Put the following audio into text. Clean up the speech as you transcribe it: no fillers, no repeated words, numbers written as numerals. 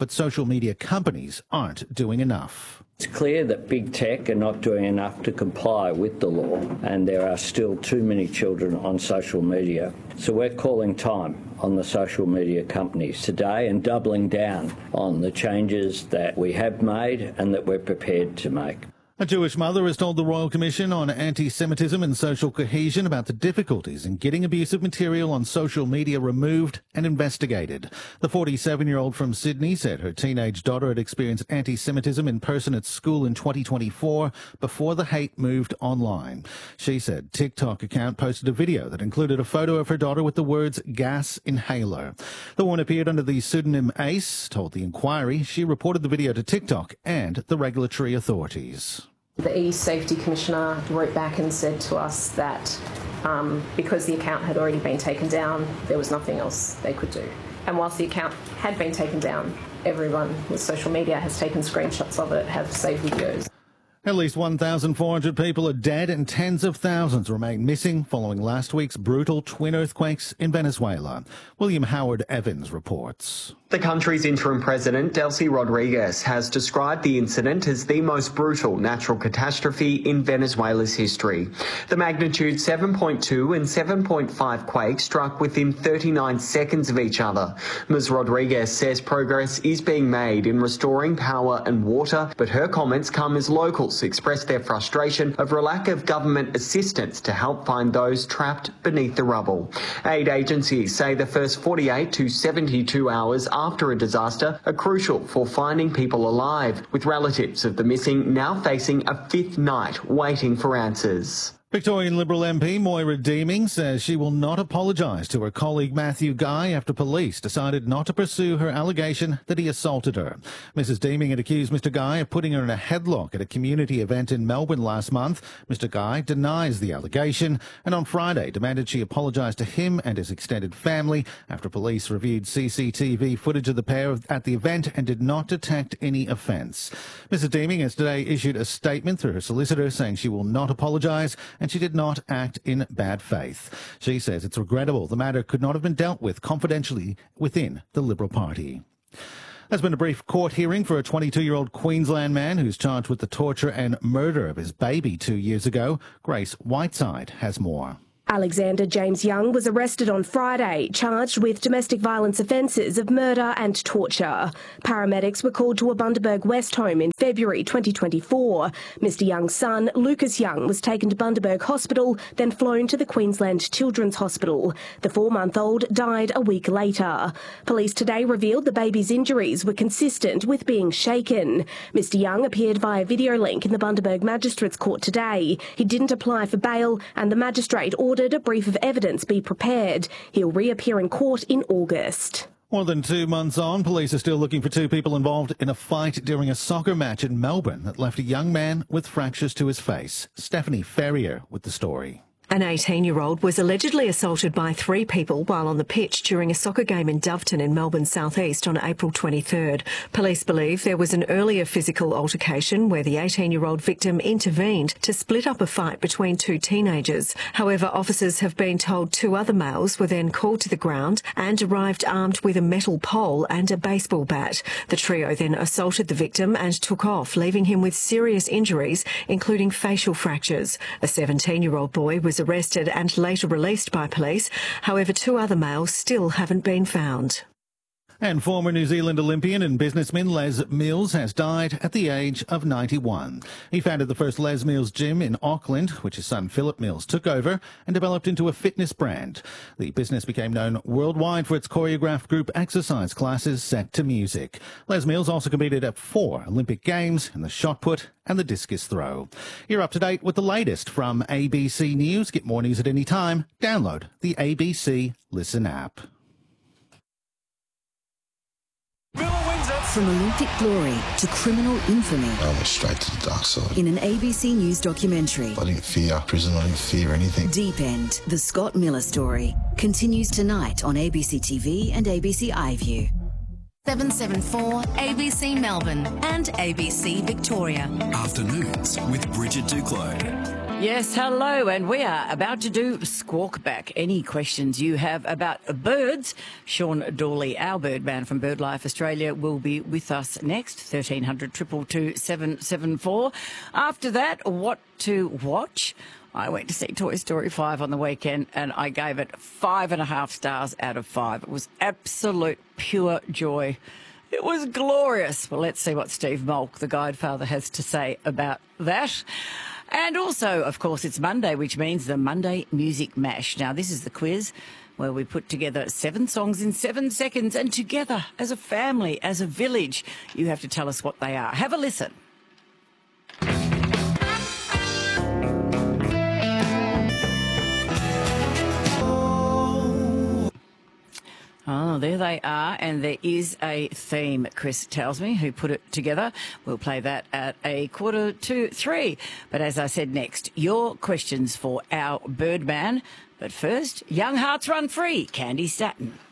but social media companies aren't doing enough. It's clear that big tech are not doing enough to comply with the law, and there are still too many children on social media. So we're calling time on the social media companies today and doubling down on the changes that we have made and that we're prepared to make. A Jewish mother has told the Royal Commission on Anti-Semitism and Social Cohesion about the difficulties in getting abusive material on social media removed and investigated. The 47-year-old from Sydney said her teenage daughter had experienced anti-Semitism in person at school in 2024 before the hate moved online. She said TikTok account posted a video that included a photo of her daughter with the words gas inhaler. The woman appeared under the pseudonym Ace, told the inquiry she reported the video to TikTok and the regulatory authorities. The e-Safety Commissioner wrote back and said to us that because the account had already been taken down, there was nothing else they could do. And whilst the account had been taken down, everyone with social media has taken screenshots of it, have saved videos. At least 1,400 people are dead and tens of thousands remain missing following last week's brutal twin earthquakes in Venezuela. William Howard Evans reports. The country's interim president, Delcy Rodriguez, has described the incident as the most brutal natural catastrophe in Venezuela's history. The magnitude 7.2 and 7.5 quakes struck within 39 seconds of each other. Ms. Rodriguez says progress is being made in restoring power and water, but her comments come as locals express their frustration over a lack of government assistance to help find those trapped beneath the rubble. Aid agencies say the first 48 to 72 hours after a disaster are crucial for finding people alive, with relatives of the missing now facing a fifth night waiting for answers. Victorian Liberal MP Moira Deeming says she will not apologise to her colleague Matthew Guy after police decided not to pursue her allegation that he assaulted her. Mrs Deeming had accused Mr Guy of putting her in a headlock at a community event in Melbourne last month. Mr Guy denies the allegation and on Friday demanded she apologise to him and his extended family after police reviewed CCTV footage of the pair at the event and did not detect any offence. Mrs Deeming has today issued a statement through her solicitor saying she will not apologise and she did not act in bad faith. She says it's regrettable the matter could not have been dealt with confidentially within the Liberal Party. There's been a brief court hearing for a 22-year-old Queensland man who's charged with the torture and murder of his baby 2 years ago. Grace Whiteside has more. Alexander James Young was arrested on Friday, charged with domestic violence offences of murder and torture. Paramedics were called to a Bundaberg West home in February 2024. Mr Young's son, Lucas Young, was taken to Bundaberg Hospital, then flown to the Queensland Children's Hospital. The 4-month-old died a week later. Police today revealed the baby's injuries were consistent with being shaken. Mr Young appeared via video link in the Bundaberg Magistrates Court today. He didn't apply for bail and the magistrate ordered a brief of evidence be prepared. He'll reappear in court in August. More than 2 months on, police are still looking for 2 people involved in a fight during a soccer match in Melbourne that left a young man with fractures to his face. Stephanie Ferrier with the story. An 18-year-old was allegedly assaulted by 3 people while on the pitch during a soccer game in Doveton in Melbourne's southeast on April 23rd. Police believe there was an earlier physical altercation where the 18-year-old victim intervened to split up a fight between 2 teenagers. However, officers have been told 2 other males were then called to the ground and arrived armed with a metal pole and a baseball bat. The trio then assaulted the victim and took off, leaving him with serious injuries, including facial fractures. A 17-year-old boy was arrested and later released by police. However, 2 other males still haven't been found. And former New Zealand Olympian and businessman Les Mills has died at the age of 91. He founded the first Les Mills gym in Auckland, which his son Philip Mills took over and developed into a fitness brand. The business became known worldwide for its choreographed group exercise classes set to music. Les Mills also competed at 4 Olympic Games in the shot put and the discus throw. You're up to date with the latest from ABC News. Get more news at any time. Download the ABC Listen app. From Olympic glory to criminal infamy. I went straight to the dark side. In an ABC News documentary. I didn't fear prison, I didn't fear anything. Deep End, the Scott Miller story, continues tonight on ABC TV and ABC iView. 774 ABC Melbourne and ABC Victoria. Afternoons with Bridget Duclos. Yes, hello, and we are about to do Squawk Back. Any questions you have about birds, Sean Dawley, our birdman from BirdLife Australia, will be with us next, 1300 222 774. After that, what to watch? I went to see Toy Story 5 on the weekend and I gave it 5.5 stars out of 5. It was absolute pure joy. It was glorious. Well, let's see what Steve Molk, the Guidefather, has to say about that. And also, of course, it's Monday, which means the Monday Music Mash. Now, this is the quiz where we put together 7 songs in 7 seconds, and together, as a family, as a village, you have to tell us what they are. Have a listen. Oh, there they are, and there is a theme, Chris tells me, who put it together. We'll play that at 2:45. But as I said, next, your questions for our Birdman. But first, Young Hearts Run Free, Candy Staton.